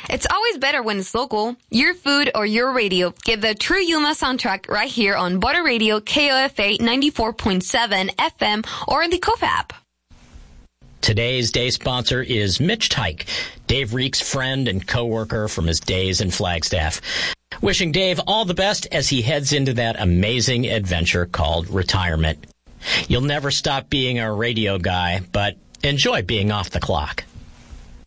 It's always better when it's local. Your food or your radio. Get the True Yuma soundtrack right here on Border Radio KOFA 94.7 FM or in the KOFA app. Today's day sponsor is Mitch Tyke, Dave Reek's friend and co-worker from his days in Flagstaff. Wishing Dave all the best as he heads into that amazing adventure called retirement. You'll never stop being a radio guy, but enjoy being off the clock.